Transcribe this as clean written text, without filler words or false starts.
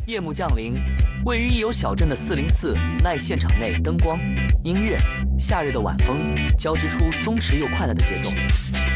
夜幕降临，位于一游小镇的404奈现场内灯光、音乐、夏日的晚风交织出松弛又快乐的节奏。